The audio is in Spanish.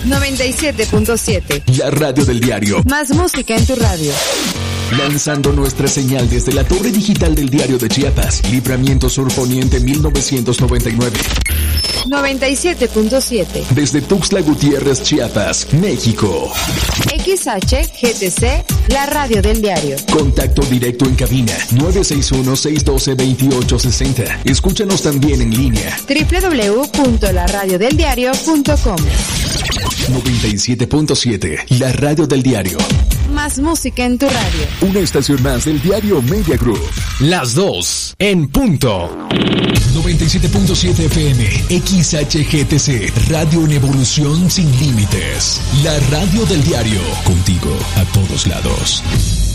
97.7. La radio del diario. Más música en tu radio. Lanzando nuestra señal desde la torre digital del Diario de Chiapas, Libramiento Sur Poniente 1999. 97.7. Desde Tuxtla Gutiérrez, Chiapas, México. XHGTC, la radio del diario. Contacto directo en cabina 961-612-2860. Escúchanos también en línea. www.laradiodeldiario.com. 97.7, la radio del diario. Más música en tu radio. Una estación más del diario Media Group. Las 2 en punto. 97.7 FM, XHGTC, Radio en Evolución Sin Límites. La radio del diario, contigo a todos lados.